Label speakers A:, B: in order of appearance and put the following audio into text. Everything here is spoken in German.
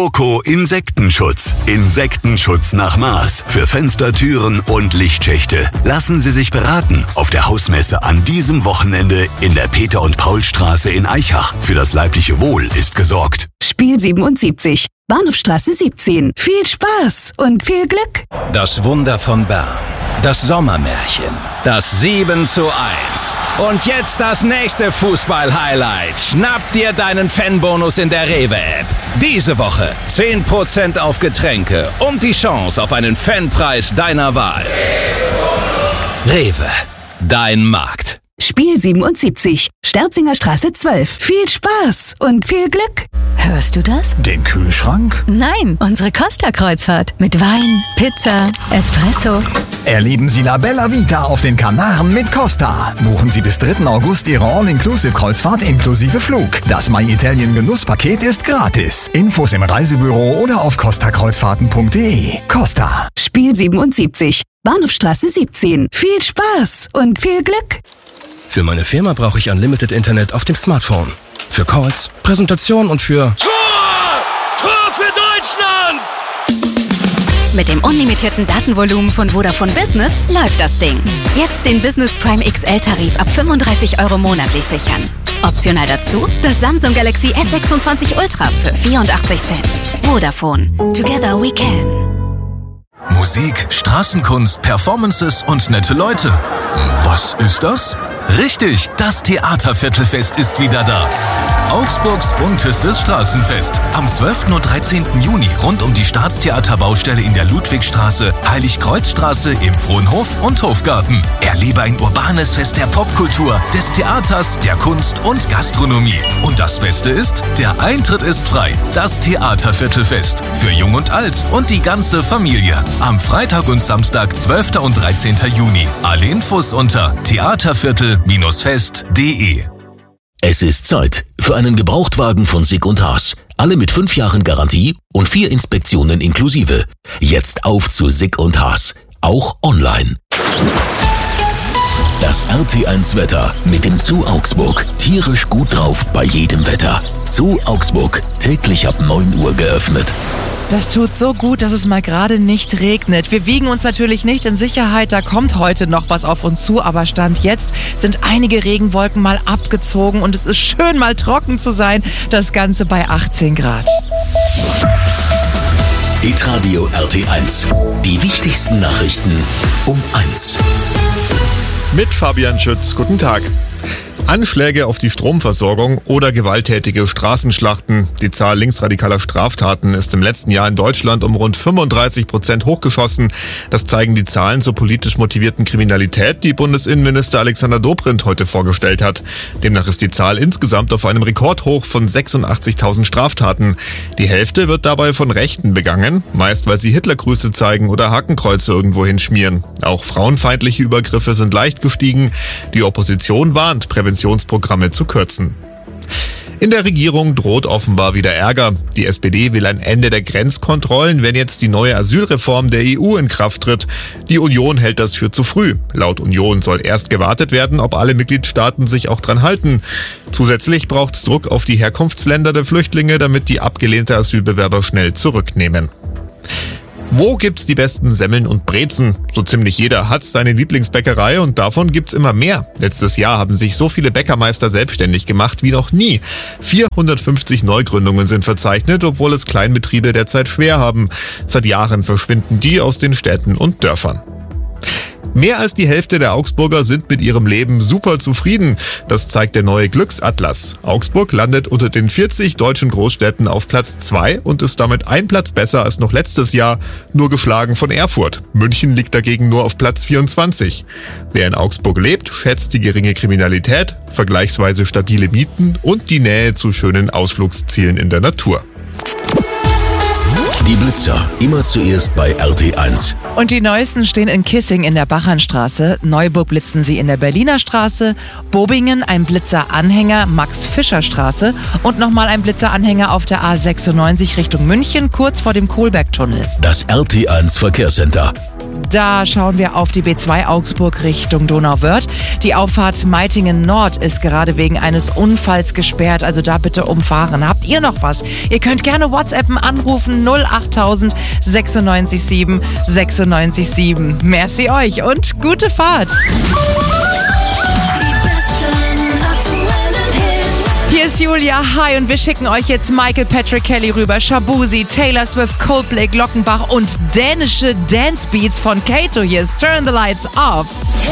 A: Loco Insektenschutz. Insektenschutz nach Maß für Fenster, Türen und Lichtschächte. Lassen Sie sich beraten auf der Hausmesse an diesem Wochenende in der Peter- und Paulstraße in Aichach. Für das leibliche Wohl ist gesorgt.
B: Spiel 77, Bahnhofstraße 17. Viel Spaß und viel Glück.
C: Das Wunder von Bern. Das Sommermärchen. Das 7:1. Und jetzt das nächste Fußball-Highlight. Schnapp dir deinen Fanbonus in der Rewe-App. Diese Woche 10% auf Getränke und die Chance auf einen Fanpreis deiner Wahl. Rewe, dein Markt.
B: Spiel 77, Sterzinger Straße 12. Viel Spaß und viel Glück.
D: Hörst du das?
E: Den Kühlschrank?
D: Nein, unsere Costa-Kreuzfahrt. Mit Wein, Pizza, Espresso.
E: Erleben Sie La Bella Vita auf den Kanaren mit Costa. Buchen Sie bis 3. August Ihre All-Inclusive-Kreuzfahrt inklusive Flug. Das My Italien Genusspaket ist gratis. Infos im Reisebüro oder auf costakreuzfahrten.de. Costa.
B: Spiel 77, Bahnhofstraße 17. Viel Spaß und viel Glück.
F: Für meine Firma brauche ich Unlimited Internet auf dem Smartphone. Für Calls, Präsentationen und für...
G: Tor für Deutschland!
D: Mit dem unlimitierten Datenvolumen von Vodafone Business läuft das Ding. Jetzt den Business Prime XL-Tarif ab 35 € monatlich sichern. Optional dazu das Samsung Galaxy S26 Ultra für 84 Cent. Vodafone. Together we can.
H: Musik, Straßenkunst, Performances und nette Leute. Was ist das? Richtig, das Theaterviertelfest ist wieder da. Augsburgs buntestes Straßenfest. Am 12. und 13. Juni rund um die Staatstheaterbaustelle in der Ludwigstraße, Heiligkreuzstraße, im Frohnhof und Hofgarten. Erlebe ein urbanes Fest der Popkultur, des Theaters, der Kunst und Gastronomie. Und das Beste ist, der Eintritt ist frei. Das Theaterviertelfest. Für Jung und Alt und die ganze Familie. Am Freitag und Samstag, 12. und 13. Juni. Alle Infos unter theaterviertel-fest.de.
I: Es ist Zeit für einen Gebrauchtwagen von Sick & Haas. Alle mit 5 Jahren Garantie und 4 Inspektionen inklusive. Jetzt auf zu Sick & Haas. Auch online. Das RT1 Wetter mit dem Zoo Augsburg. Tierisch gut drauf bei jedem Wetter. Zoo Augsburg. Täglich ab 9 Uhr geöffnet.
J: Das tut so gut, dass es mal gerade nicht regnet. Wir wiegen uns natürlich nicht in Sicherheit, da kommt heute noch was auf uns zu, aber Stand jetzt sind einige Regenwolken mal abgezogen und es ist schön mal trocken zu sein, das Ganze bei 18 Grad.
I: Hitradio RT1. Die wichtigsten Nachrichten um 1.
K: Mit Fabian Schütz, guten Tag. Anschläge auf die Stromversorgung oder gewalttätige Straßenschlachten. Die Zahl linksradikaler Straftaten ist im letzten Jahr in Deutschland um rund 35% hochgeschossen. Das zeigen die Zahlen zur politisch motivierten Kriminalität, die Bundesinnenminister Alexander Dobrindt heute vorgestellt hat. Demnach ist die Zahl insgesamt auf einem Rekordhoch von 86.000 Straftaten. Die Hälfte wird dabei von Rechten begangen, meist weil sie Hitlergrüße zeigen oder Hakenkreuze irgendwo hinschmieren. Auch frauenfeindliche Übergriffe sind leicht gestiegen. Die Opposition warnt, Präventionsprogramme zu kürzen. In der Regierung droht offenbar wieder Ärger. Die SPD will ein Ende der Grenzkontrollen, wenn jetzt die neue Asylreform der EU in Kraft tritt. Die Union hält das für zu früh. Laut Union soll erst gewartet werden, ob alle Mitgliedstaaten sich auch dran halten. Zusätzlich braucht es Druck auf die Herkunftsländer der Flüchtlinge, damit die abgelehnte Asylbewerber schnell zurücknehmen. Wo gibt's die besten Semmeln und Brezen? So ziemlich jeder hat seine Lieblingsbäckerei und davon gibt's immer mehr. Letztes Jahr haben sich so viele Bäckermeister selbstständig gemacht wie noch nie. 450 Neugründungen sind verzeichnet, obwohl es Kleinbetriebe derzeit schwer haben. Seit Jahren verschwinden die aus den Städten und Dörfern. Mehr als die Hälfte der Augsburger sind mit ihrem Leben super zufrieden. Das zeigt der neue Glücksatlas. Augsburg landet unter den 40 deutschen Großstädten auf Platz 2 und ist damit ein Platz besser als noch letztes Jahr, nur geschlagen von Erfurt. München liegt dagegen nur auf Platz 24. Wer in Augsburg lebt, schätzt die geringe Kriminalität, vergleichsweise stabile Mieten und die Nähe zu schönen Ausflugszielen in der Natur.
I: Die Blitzer, immer zuerst bei RT1.
J: Und die neuesten stehen in Kissing in der Bachernstraße, Neuburg blitzen sie in der Berliner Straße, Bobingen ein Blitzeranhänger Max-Fischer-Straße und nochmal ein Blitzeranhänger auf der A96 Richtung München, kurz vor dem Kohlbergtunnel.
I: Das RT1 Verkehrscenter.
J: Da schauen wir auf die B2 Augsburg Richtung Donauwörth. Die Auffahrt Meitingen Nord ist gerade wegen eines Unfalls gesperrt, also da bitte umfahren. Habt ihr noch was? Ihr könnt gerne WhatsAppen, anrufen 08000 96 7 96 7. Merci euch und gute Fahrt. Hier ist Julia, hi, und wir schicken euch jetzt Michael Patrick Kelly rüber, Shabuzi, Taylor Swift, Coldplay, Glockenbach und dänische Dance Beats von Kato. Hier ist Turn the Lights Off.